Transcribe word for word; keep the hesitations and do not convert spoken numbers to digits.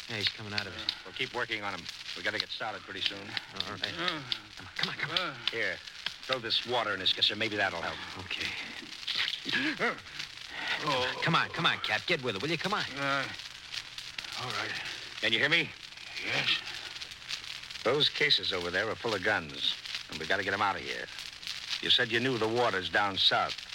Yeah, he's coming out of it. We'll keep working on him. We got to get started pretty soon. All right. Come on, come on, come on. Here, throw this water in his kisser. Maybe that'll help. Okay. Oh. Come on, come on, Cap. Get with it, will you? Come on. Uh, all right. Can you hear me? Yes. Those cases over there are full of guns, and we got to get them out of here. You said you knew the water's down south.